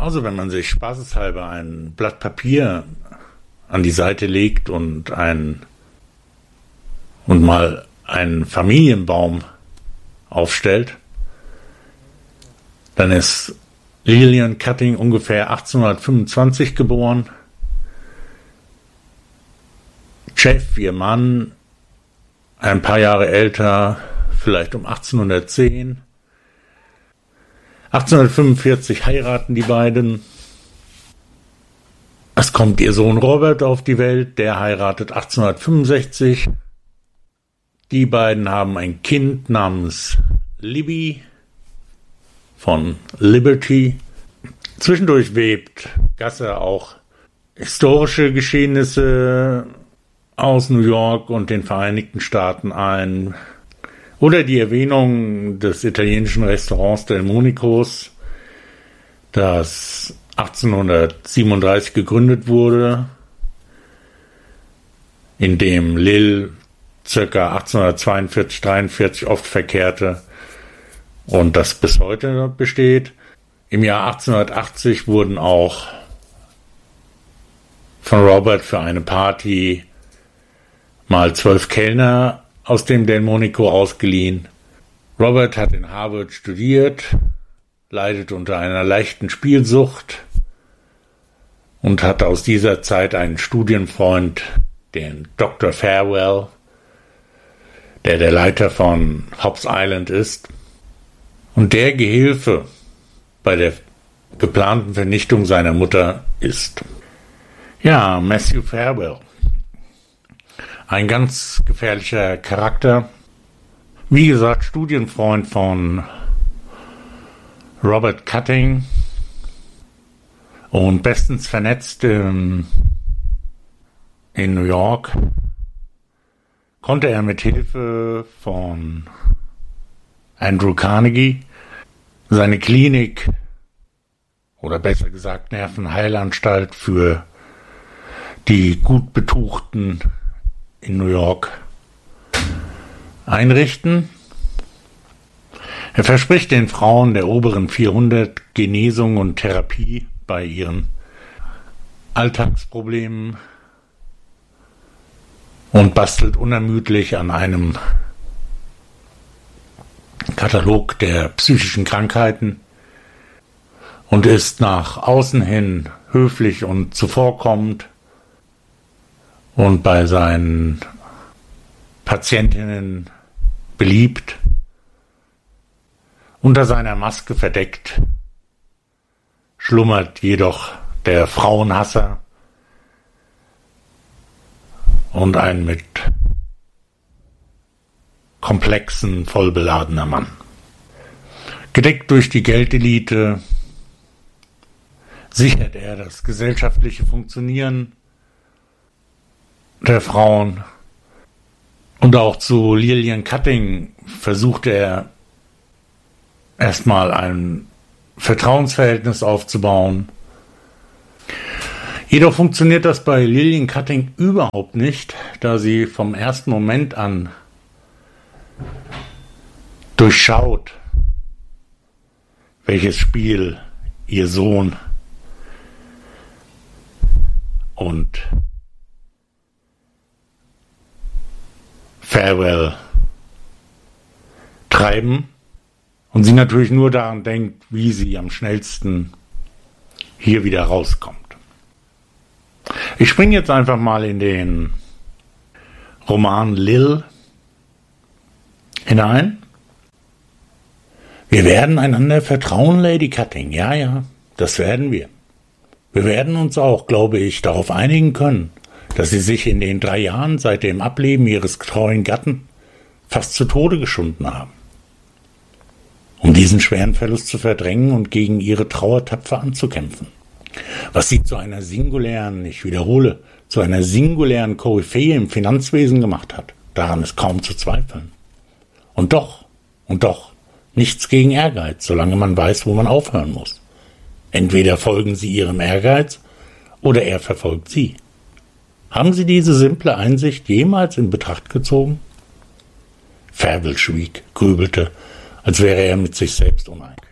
genauso, wenn man sich spaßeshalber ein Blatt Papier an die Seite legt und mal einen Familienbaum aufstellt, dann ist Lillian Cutting ungefähr 1825 geboren. Jeff, ihr Mann, ein paar Jahre älter, vielleicht um 1810. 1845 heiraten die beiden. Es kommt ihr Sohn Robert auf die Welt, der heiratet 1865. Die beiden haben ein Kind namens Libby von Liberty. Zwischendurch webt Gasser auch historische Geschehnisse aus New York und den Vereinigten Staaten ein. Oder die Erwähnung des italienischen Restaurants Delmonicos, das 1837 gegründet wurde, in dem Lil ca. 1842-43 oft verkehrte und das bis heute besteht. Im Jahr 1880 wurden auch von Robert für eine Party mal 12 Kellner aus dem Delmonico ausgeliehen. Robert hat in Harvard studiert, leidet unter einer leichten Spielsucht und hat aus dieser Zeit einen Studienfreund, den Dr. Farwell, der Leiter von Hobbs Island ist und der Gehilfe bei der geplanten Vernichtung seiner Mutter ist. Ja, Matthew Farwell. Ein ganz gefährlicher Charakter. Wie gesagt, Studienfreund von Robert Cutting und bestens vernetzt in New York. Konnte er mit Hilfe von Andrew Carnegie seine Klinik oder besser gesagt Nervenheilanstalt für die gut Betuchten in New York einrichten. Er verspricht den Frauen der oberen 400 Genesung und Therapie bei ihren Alltagsproblemen und bastelt unermüdlich an einem Katalog der psychischen Krankheiten und ist nach außen hin höflich und zuvorkommend und bei seinen Patientinnen beliebt, unter seiner Maske verdeckt, schlummert jedoch der Frauenhasser und ein mit Komplexen vollbeladener Mann. Gedeckt durch die Geldelite sichert er das gesellschaftliche Funktionieren der Frauen und auch zu Lillian Cutting versucht er erstmal ein Vertrauensverhältnis aufzubauen. Jedoch funktioniert das bei Lillian Cutting überhaupt nicht, da sie vom ersten Moment an durchschaut, welches Spiel ihr Sohn und Farwell treiben und sie natürlich nur daran denkt, wie sie am schnellsten hier wieder rauskommt. Ich springe jetzt einfach mal in den Roman Lil hinein. Wir werden einander vertrauen, Lady Cutting. Ja, das werden wir. Wir werden uns auch, glaube ich, darauf einigen können, dass Sie sich in den 3 Jahren seit dem Ableben Ihres treuen Gatten fast zu Tode geschunden haben, um diesen schweren Verlust zu verdrängen und gegen Ihre Trauer tapfer anzukämpfen. Was Sie zu einer singulären, ich wiederhole, zu einer singulären Koryphäe im Finanzwesen gemacht hat, daran ist kaum zu zweifeln. Und doch, nichts gegen Ehrgeiz, solange man weiß, wo man aufhören muss. Entweder folgen Sie Ihrem Ehrgeiz oder er verfolgt Sie. Haben Sie diese simple Einsicht jemals in Betracht gezogen? Farwell schwieg, grübelte, als wäre er mit sich selbst uneins.